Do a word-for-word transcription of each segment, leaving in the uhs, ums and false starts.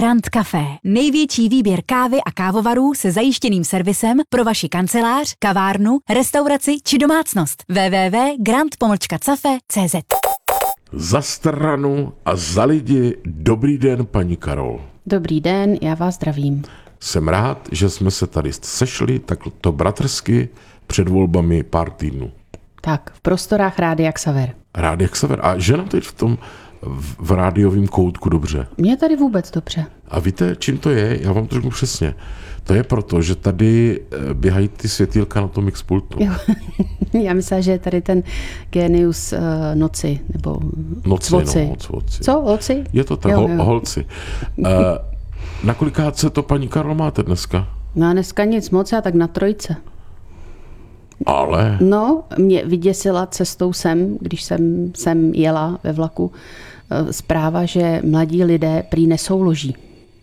Grand Café. Největší výběr kávy a kávovarů se zajištěným servisem pro vaši kancelář, kavárnu, restauraci či domácnost. w w w tečka grand cafe tečka c z Za stranu a za lidi, dobrý den, paní Karol. Dobrý den, já vás zdravím. Jsem rád, že jsme se tady sešli takto bratrsky před volbami pár týdnů. Tak, v prostorách Rádia Xaver. Rádia Xaver. A že nám teď v tom v rádiovém koutku dobře? Mně tady vůbec dobře. A víte, čím to je? Já vám to řeknu přesně. To je proto, že tady běhají ty světýlka na tom X-pultu. Jo. Já myslím, že je tady ten genius uh, noci, nebo noci, cvoci. No, cvoci. Co? Oci? Je to tak, jo, hol, jo. holci. Uh, na kolikát se to, paní Karol, máte dneska? No dneska nic moc, já tak na trojce. Ale... No, mě vyděsila cestou sem, když jsem sem jela ve vlaku, zpráva, že mladí lidé prý nesouloží.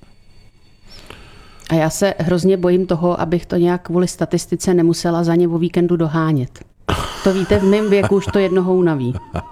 A já se hrozně bojím toho, abych to nějak kvůli statistice nemusela za ně o víkendu dohánět. To víte, v mém věku už to jednoho unaví.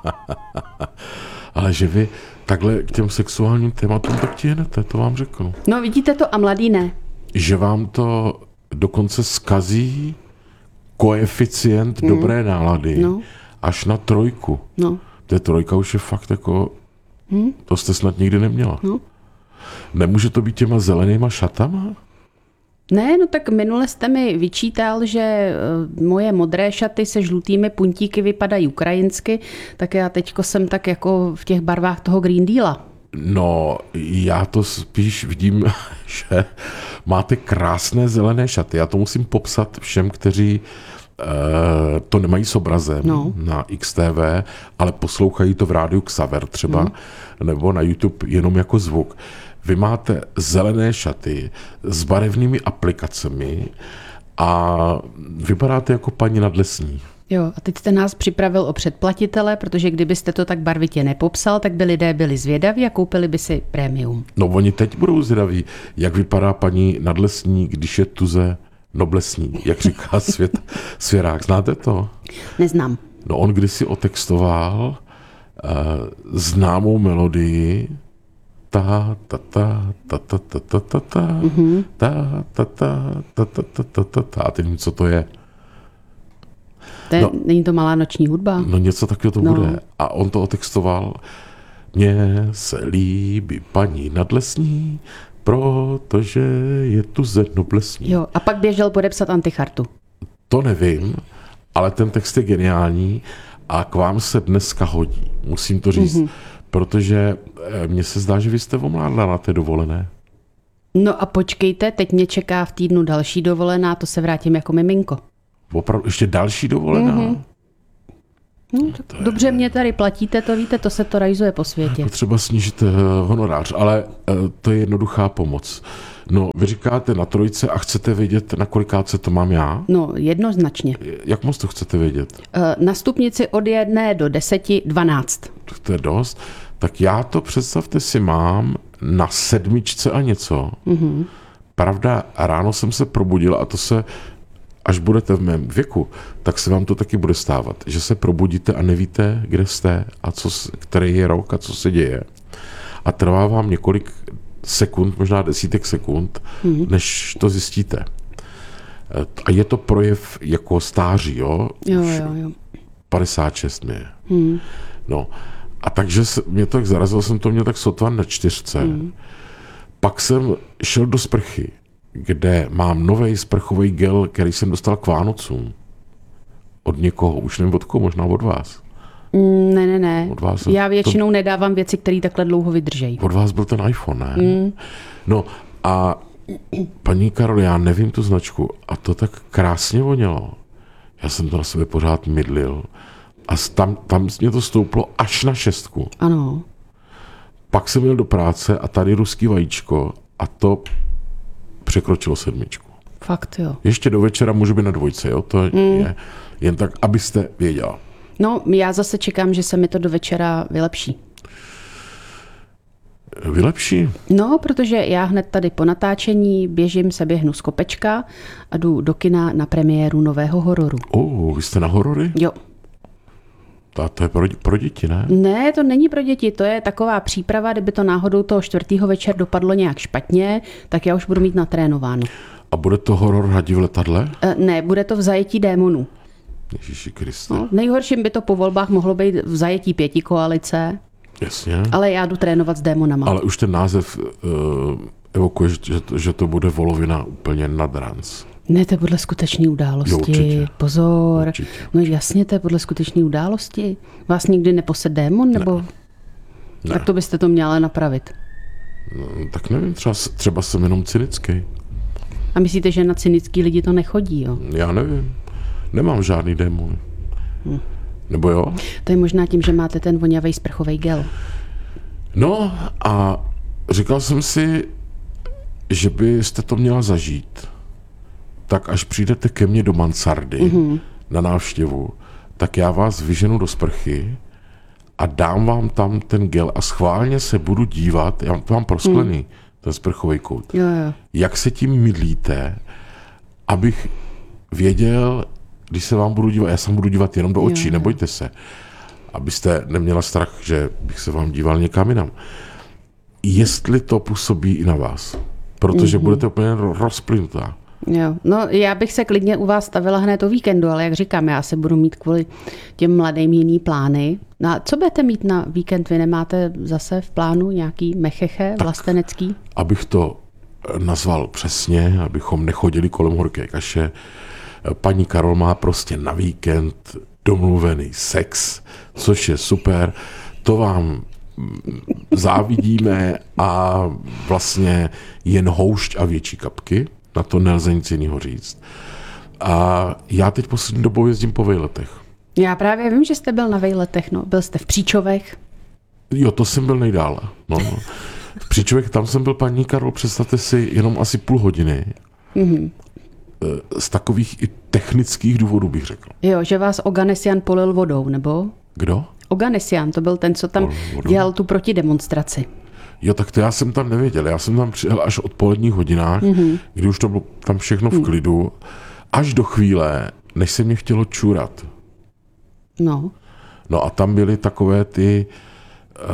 Ale že vy takhle k těm sexuálním tématům tak tihnete, to vám řeknu. No vidíte to a mladý ne. Že vám to dokonce zkazí koeficient hmm. dobré nálady no. až na trojku. No. To trojka už je fakt jako, hmm. to jste snad nikdy neměla. No. Nemůže to být těma zelenýma šatama? Ne, no tak minule jste mi vyčítal, že moje modré šaty se žlutými puntíky vypadají ukrajinsky, tak já teďko jsem tak jako v těch barvách toho Green Deala. No, já to spíš vidím, že máte krásné zelené šaty. Já to musím popsat všem, kteří uh, to nemají s obrazem no. na X T V, ale poslouchají to v rádiu Xaver třeba, mm. nebo na YouTube jenom jako zvuk. Vy máte zelené šaty s barevnými aplikacemi a vypadáte jako paní nadlesní. Jo, a teď jste nás připravil o předplatitele, protože kdybyste to tak barvitě nepopsal, tak by lidé byli zvědaví a koupili by si prémium. No oni teď budou zvědaví, jak vypadá paní nadlesní, když je tuze noblesní, jak říká svět, svěrák. Znáte to? Neznám. No on kdysi otextoval uh, známou melodii ta ta ta ta ta ta ta ta ta ta ta ta ta ta ta ta ta a teď co to je? To je, no, není to malá noční hudba? No něco takového to no. bude. A on to otextoval. Mně se líbí paní nadlesní, protože je tu zednoblesní. Jo, a pak běžel podepsat antichartu. To nevím, ale ten text je geniální a k vám se dneska hodí. Musím to říct. Mm-hmm. Protože mně se zdá, že vy jste omládla na té dovolené. No a počkejte, teď mě čeká v týdnu další dovolená, to se vrátím jako miminko. Opravdu ještě další dovolená? Mm-hmm. No, tak dobře je... mě tady platíte, to víte, to se to rajzuje po světě. Potřeba snížit uh, honorář, ale uh, to je jednoduchá pomoc. No, vy říkáte na trojce a chcete vědět, na kolikáce to mám já? No, jednoznačně. Jak moc to chcete vědět? Uh, na stupnici od jedné do deseti, dvanáct. To je dost. Tak já to, představte si, mám na sedmičce a něco. Mm-hmm. Pravda, ráno jsem se probudil a to se, až budete v mém věku, tak se vám to taky bude stávat, že se probudíte a nevíte, kde jste a co, který je rok a co se děje. A trvá vám několik sekund, možná desítek sekund, mm-hmm. než to zjistíte. A je to projev jako stáří, jo? Jo, jo, jo. padesát šest mi je. Mm. No. A takže se, mě tak zarazil, jsem to měl tak sotva na čtyřce. Mm. Pak jsem šel do sprchy, kde mám nový sprchový gel, který jsem dostal k Vánocům. Od někoho, už nevím od koho, možná od vás. Mm, ne, ne, ne. Od vás Já většinou to... nedávám věci, které takhle dlouho vydržejí. Od vás byl ten iPhone, ne? Mm. No a paní Karol, já nevím tu značku a to tak krásně vonělo. Já jsem to na sebe pořád mydlil. A tam, tam mě to stouplo až na šestku. Ano. Pak jsem jel do práce a tady ruský vajíčko a to překročilo sedmičku. Fakt jo. Ještě do večera můžu být na dvojce, jo? To mm. je jen tak, abyste věděla. No, já zase čekám, že se mi to do večera vylepší. Vylepší? No, protože já hned tady po natáčení běžím, se běhnu z kopečka a jdu do kina na premiéru nového hororu. Oh, vy jste na horory? Jo. To, to je pro, pro děti, ne? Ne, to není pro děti, to je taková příprava, kdyby to náhodou toho čtvrtýho večer dopadlo nějak špatně, tak já už budu mít natrénováno. A bude to horor Hadi v letadle? E, ne, bude to v zajetí démonů. Ježíši Kriste. No, nejhorším by to po volbách mohlo být v zajetí pěti koalice. Jasně. Ale já jdu trénovat s démonama. Ale už ten název uh, evokuje, že to, že to bude volovina úplně nad ranc. Ne, to je podle skutečné události. Jo, určitě. Pozor. Určitě. No jasně, to je podle skutečné události. Vás nikdy neposed démon, nebo? Ne. Tak to byste to měla napravit. No, tak nevím, třeba, třeba jsem jenom cynický. A myslíte, že na cynický lidi to nechodí, jo? Já nevím. Nemám žádný démon. Hm. Nebo jo? To je možná tím, že máte ten vonavý sprchový gel. No a říkal jsem si, že byste to měla zažít. Tak až přijdete ke mně do mansardy mm-hmm. na návštěvu, tak já vás vyženu do sprchy a dám vám tam ten gel a schválně se budu dívat, já to mám prosklený, mm. ten sprchový kout, jo, jo. jak se tím mydlíte, abych věděl, když se vám budu dívat, já se budu dívat jenom do očí, jo, nebojte se, abyste neměla strach, že bych se vám díval někam jinam. Jestli to působí i na vás, protože mm-hmm. budete úplně rozplynutá. Jo, no já bych se klidně u vás stavila hned o víkendu, ale jak říkám, já se budu mít kvůli těm mladým jiný plány. No a co budete mít na víkend? Vy nemáte zase v plánu nějaký mecheche tak, vlastenecký? Abych to nazval přesně, abychom nechodili kolem horké kaše, paní Karol má prostě na víkend domluvený sex, což je super. To vám závidíme a vlastně jen houšť a větší kapky. Na to nelze nic jiného říct. A já teď poslední dobou jezdím po vejletech. Já právě vím, že jste byl na vejletech, no. Byl jste v Příčovech. Jo, to jsem byl nejdále. No, no. V Příčovech, tam jsem byl, paní Karol, představte si, jenom asi půl hodiny. Mm-hmm. Z takových i technických důvodů bych řekl. Jo, že vás Oganesian polil vodou, nebo? Kdo? Oganesian, to byl ten, co tam dělal tu protidemonstraci. Jo, tak to já jsem tam nevěděl. Já jsem tam přijel až od poledních hodinách, mm-hmm. kdy už to bylo tam všechno v klidu, až do chvíle, než se mě chtělo čurat. No. No a tam byly takové ty uh,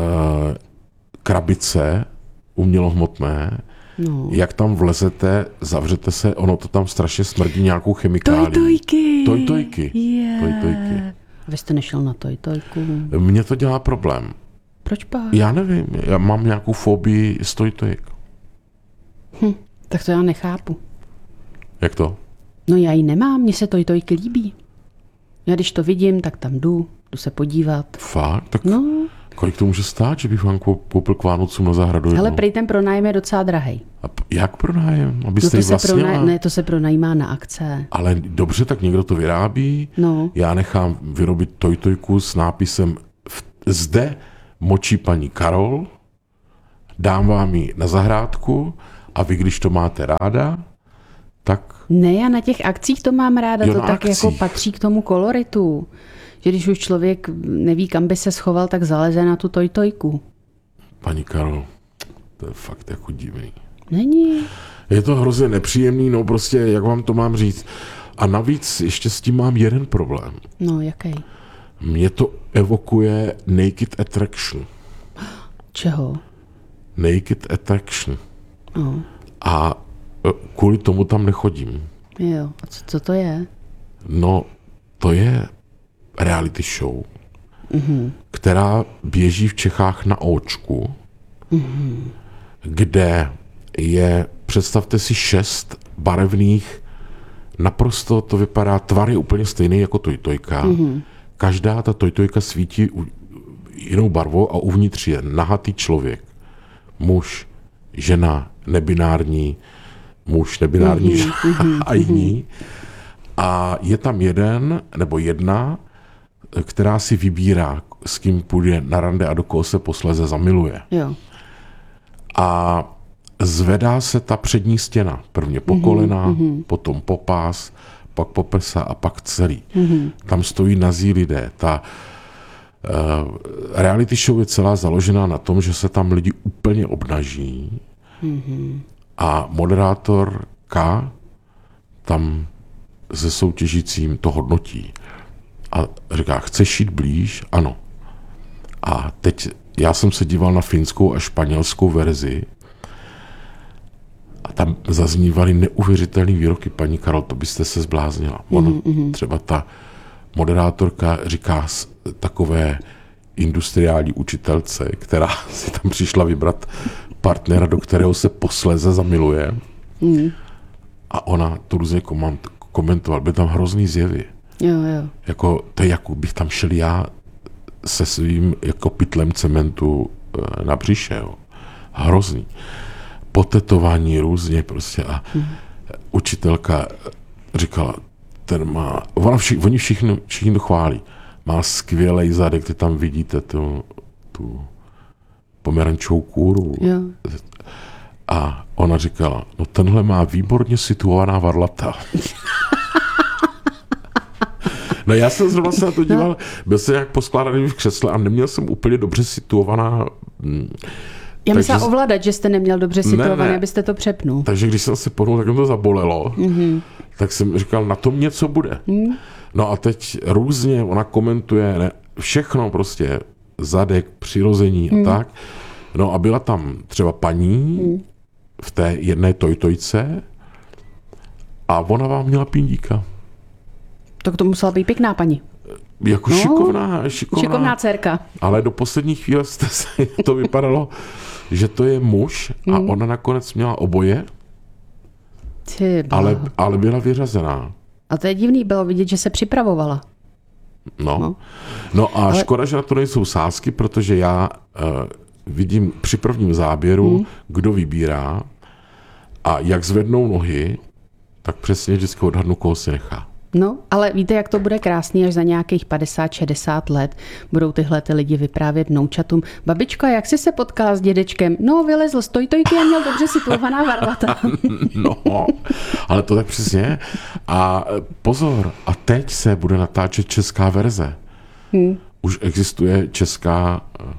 krabice umělohmotné, no. Jak tam vlezete, zavřete se, ono to tam strašně smrdí nějakou chemikálí. Tojtojky. Tojtojky. Yeah. Tojtojky. Vy jste nešel na tojtojku. Mně to dělá problém. Proč pak? Já nevím, já mám nějakou fobii z tojtojek. Hm, tak to já nechápu. Jak to? No já ji nemám, mně se tojtojky líbí. Já když to vidím, tak tam jdu, jdu se podívat. Fakt? Tak no. Kolik to může stát, že bych vám koupil k Vánocům na zahradu? Hele, prej ten pronájem je docela drahej. A jak pronájem? Abyste no ji vlastnila? Pronaj- ne, to se pronajímá na akce. Ale dobře, tak někdo to vyrábí. No. Já nechám vyrobit tojtojku s nápisem zde močí paní Karol, dám vám ji na zahrádku a vy, když to máte ráda, tak... Ne, já na těch akcích to mám ráda, jo, to tak akcích. jako patří k tomu koloritu. Že když už člověk neví, kam by se schoval, tak zaleze na tu tojtojku. Paní Karol, to je fakt jako divný. Není. Je to hrozně nepříjemný, no prostě, jak vám to mám říct. A navíc ještě s tím mám jeden problém. No, jaký? Mě to evokuje Naked Attraction. Čeho? Naked Attraction. Oh. A kvůli tomu tam nechodím. Jo, a co, co to je? No, to je reality show, mm-hmm. která běží v Čechách na Óčku, mm-hmm. kde je, představte si, šest barevných, naprosto to vypadá, tvar je úplně stejný jako tojtojka. Mm-hmm. Každá ta tojtojka svítí jinou barvou a uvnitř je nahatý člověk. Muž, žena, nebinární, muž, nebinární mm-hmm. žena a jiní. A je tam jeden nebo jedna, která si vybírá, s kým půjde na rande a do koho se posléze zamiluje. Jo. A zvedá se ta přední stěna. Prvně po mm-hmm, kolena, mm-hmm. potom po pás, pak po prsa a pak celý. Mm-hmm. Tam stojí nazí lidé. Ta uh, reality show je celá založená na tom, že se tam lidi úplně obnaží mm-hmm. a moderátor K tam se soutěžícím to hodnotí. A říká, chceš jít blíž? Ano. A teď já jsem se díval na finskou a španělskou verzi a tam zaznívaly neuvěřitelné výroky. Paní Karol, to byste se zbláznila. Ona, mm-hmm. třeba ta moderátorka říká takové industriální učitelce, která si tam přišla vybrat partnera, do kterého se posléze zamiluje. Mm. A ona to různě komentovala. Byly tam hrozný zjevy. Jo, jo. Jako, to je jako bych tam šel já se svým jako pytlem cementu na břiše. Jo. Hrozný. Potetování různě prostě. A mm. učitelka říkala, ten má, ona vši, oni všichni, všichni to chválí. Má skvělej zadek, ty tam vidíte tu, tu pomerančovou kůru. Jo. A ona říkala, no tenhle má výborně situovaná varlata. No já jsem zrovna se na to díval, byl jsem nějak poskládaný v křesle a neměl jsem úplně dobře situovaná. Já myslím ovládat, že jste neměl dobře situované, ne, ne. abyste to přepnul. Takže když jsem se pohnul, tak mi to zabolelo. Mm-hmm. Tak jsem říkal, na tom něco bude. Mm. No a teď různě ona komentuje ne, všechno prostě, zadek, přirození a mm. tak. No a byla tam třeba paní mm. v té jedné tojtojce a ona vám měla pindíka. Tak to musela být pěkná paní. Jako no, šikovná, šikovná. Šikovná dcerka. Ale do poslední chvíle jste se, to vypadalo, že to je muž a mm. ona nakonec měla oboje, ale, ale byla vyřazená. A to je divný, bylo vidět, že se připravovala. No, no. no a ale... škoda, že na to nejsou sázky, protože já uh, vidím při prvním záběru, mm. kdo vybírá a jak zvednou nohy, tak přesně vždycky odhadnu, koho si nechá. No, ale víte, jak to bude krásný, až za nějakých padesát šedesát let budou tyhle ty lidi vyprávět vnoučatům. Babička, jak jsi se potkala s dědečkem? No, vylezl z tojtojky a měl dobře situovaná varlata. No, ale to tak přesně. A pozor, a teď se bude natáčet česká verze. Hmm. Už existuje česká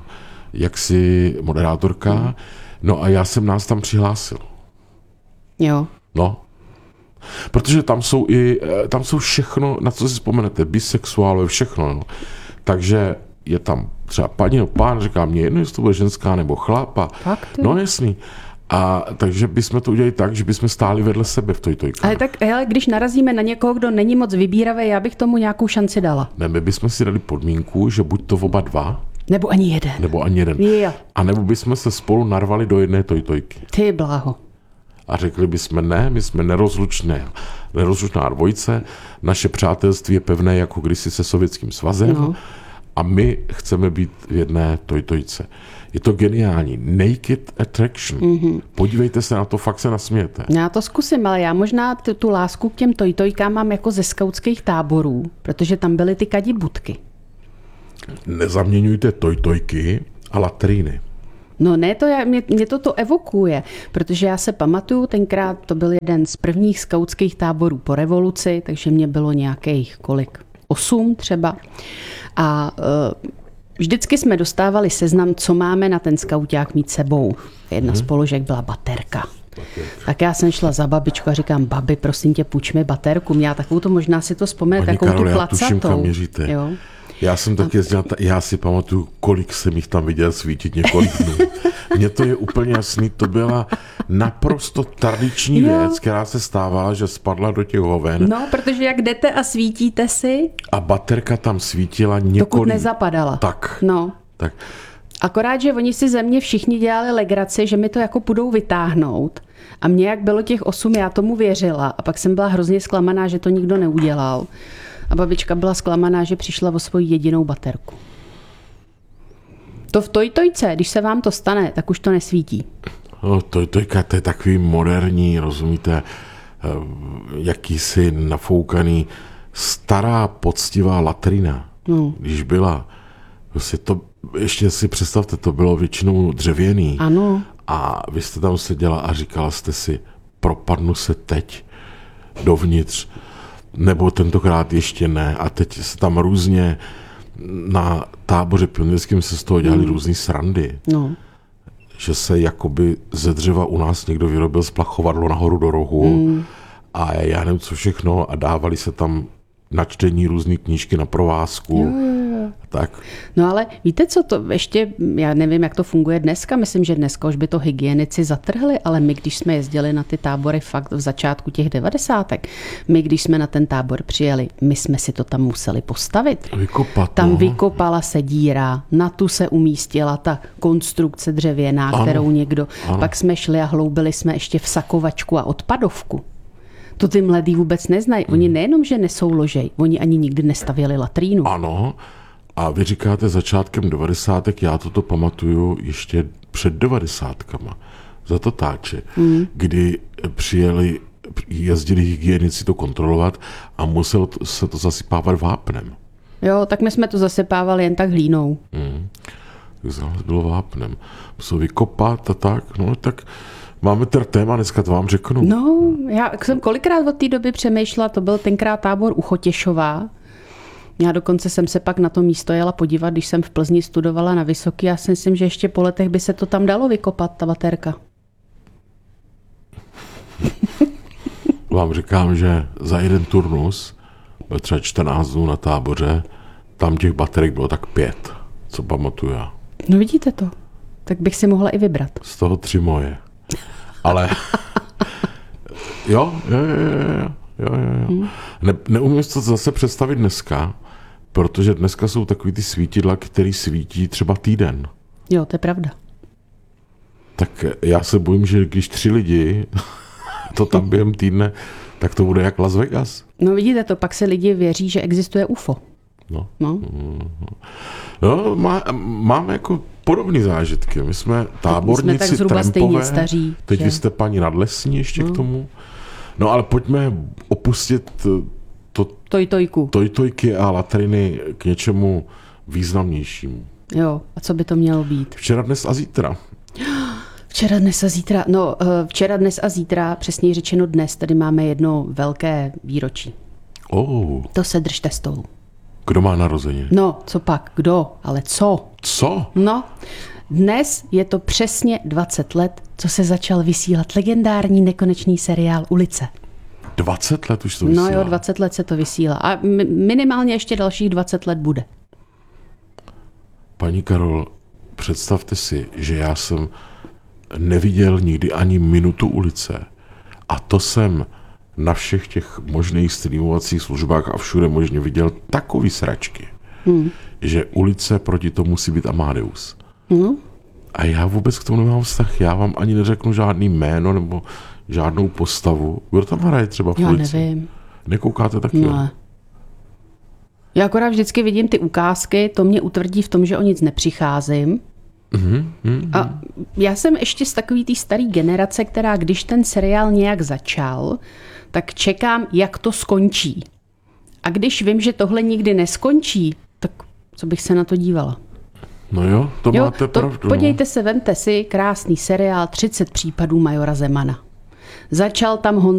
jaksi moderátorka, hmm. no a já jsem nás tam přihlásil. Jo. No. Protože tam jsou i, tam jsou všechno, na co si vzpomenete, bisexuálové, všechno. No. Takže je tam třeba paní nebo pán, říká mě jedno, jestli to bude ženská nebo chlapa. No jasný. A takže bychom to udělali tak, že bychom stáli vedle sebe v tojtojkách. Ale tak, ale když narazíme na někoho, kdo není moc vybíravý, já bych tomu nějakou šanci dala. Ne, my bychom si dali podmínku, že buď to oba dva, nebo ani jeden. Nebo ani jeden. Jo. A nebo bychom se spolu narvali do jedné tojtojky. Ty bláho. A řekli bychom ne, my jsme nerozlučné, nerozlučná dvojice, naše přátelství je pevné jako kdysi se Sovětským svazem no. a my chceme být v jedné tojtojce. Je to geniální. Naked attraction. Mm-hmm. Podívejte se na to, fakt se nasmějete. Já to zkusím, ale já možná tu, tu lásku k těm tojtojkám mám jako ze skautských táborů, protože tam byly ty kadibudky. Nezaměňujte tojtojky a latríny. No ne, to je, mě, mě to to evokuje, protože já se pamatuju, tenkrát to byl jeden z prvních skautských táborů po revoluci, takže mě bylo nějakých kolik, osm třeba. A uh, vždycky jsme dostávali seznam, co máme na ten skauťák mít sebou. Jedna hmm. z položek byla baterka. Baterka. Tak já jsem šla za babičku a říkám, babi, prosím tě, půjč mi baterku. Měla takovou to, možná si to vzpomene, takovou Karol, tu placatou. Já tuším, kam měříte. Jo. Já jsem taky jezdil, já si pamatuju, kolik jsem jich tam viděl svítit několik dnů. Mně to je úplně jasný, to byla naprosto tradiční jo. věc, která se stávala, že spadla do těch hoven. No, protože jak jdete a svítíte si. A baterka tam svítila několik. Dokud nezapadala. Tak. No. Tak. Akorát, že oni si ze mě všichni dělali legraci, že mi to jako půjdou vytáhnout. A mě jak bylo těch osm, já tomu věřila. A pak jsem byla hrozně zklamaná, že to nikdo neudělal. A babička byla zklamaná, že přišla o svoji jedinou baterku. To v tojtojce, když se vám to stane, tak už to nesvítí. No, tojtojka, to je takový moderní, rozumíte, jakýsi nafoukaný, stará, poctivá latrina. No. Když byla, prostě to, ještě si představte, to bylo většinou dřevěný. Ano. A vy jste tam seděla a říkala jste si, propadnu se teď dovnitř, nebo tentokrát ještě ne. A teď se tam různě na táboře pionýrském se z toho dělali mm. různý srandy. No. Že se jakoby ze dřeva u nás někdo vyrobil splachovadlo nahoru do rohu mm. a já nevím co všechno a dávali se tam na čtení různý knížky na provázku. Jo, jo, jo. Tak. No ale víte co, to ještě, já nevím, jak to funguje dneska, myslím, že dneska už by to hygienici zatrhli, ale my, když jsme jezdili na ty tábory fakt v začátku těch devadesátek, my, když jsme na ten tábor přijeli, my jsme si to tam museli postavit. Vykopat. Tam no. vykopala se díra, na tu se umístila ta konstrukce dřevěná, ano, kterou někdo, ano. Pak jsme šli a hloubili jsme ještě v sakovačku a odpadovku. To ty mladí vůbec neznají. Oni nejenom, že nesouložej, oni ani nikdy nestavěli latrínu. Ano. A vy říkáte začátkem devadesátek, já toto pamatuju ještě před devadesátkama. Za to táče, mm. kdy přijeli, jezdili hygienici to kontrolovat a muselo to, se to zasypávat vápnem. Jo, tak my jsme to zasypávali jen tak hlínou. Mm. Tak bylo vápnem. Musel vykopat a tak, no tak máme ten téma, dneska to vám řeknu. No, já jsem kolikrát od té doby přemýšlela, to byl tenkrát tábor u Chotěšova. Já dokonce jsem se pak na to místo jela podívat, když jsem v Plzni studovala na Vysoký. Já si myslím, že ještě po letech by se to tam dalo vykopat, ta baterka. Vám říkám, že za jeden turnus, byl třeba čtrnáct dnů na táboře, tam těch baterek bylo tak pět, co pamatuju já. No vidíte to, tak bych si mohla i vybrat. Z toho tři moje. Ale jo, jo, jo, jo, jo, jo. Hmm. Ne, neumím si to zase představit dneska, protože dneska jsou takový ty svítidla, který svítí třeba týden. Jo, to je pravda. Tak já se bojím, že když tři lidi to tam během týdne, tak to bude jak Las Vegas. No vidíte to, pak se lidi věří, že existuje U F O. No, no. no má, máme jako podobné zážitky. My jsme táborníci, tak zhruba trampové, staří, teď že? Vy jste paní nadlesní ještě no. k tomu. No ale pojďme opustit to, Tojtojku. tojtojky a latriny k něčemu významnějšímu. Jo, a co by to mělo být? Včera, dnes a zítra. Včera, dnes a zítra, no včera, dnes a zítra, přesněji řečeno dnes, tady máme jedno velké výročí. Oh. To se držte stolu. Kdo má narozeniny? No, co pak, kdo, ale co? Co? No, dnes je to přesně dvacet let, co se začal vysílat legendární nekonečný seriál Ulice. dvacet let už to vysílá? No jo, dvacet let se to vysílá a minimálně ještě dalších dvacet let bude. Paní Karol, představte si, že já jsem neviděl nikdy ani minutu Ulice a to jsem na všech těch možných streamovacích službách a všude možně viděl takový sračky, hmm. že Ulice proti tomu musí být Amadeus. Hmm. A já vůbec k tomu nemám vztah. Já vám ani neřeknu žádný jméno nebo žádnou postavu. Kdo tam hraje třeba v já Ulici? Nevím. Nekoukáte taky? Ne. Já akorát vždycky vidím ty ukázky, to mě utvrdí v tom, že o nic nepřicházím. Mm-hmm, mm-hmm. A já jsem ještě z takový té staré generace, která když ten seriál nějak začal, tak čekám, jak to skončí. A když vím, že tohle nikdy neskončí, tak co bych se na to dívala? No jo, to jo, máte to, pravdu. Podívejte se, vemte si krásný seriál třicet případů majora Zemana. Začal tam Honza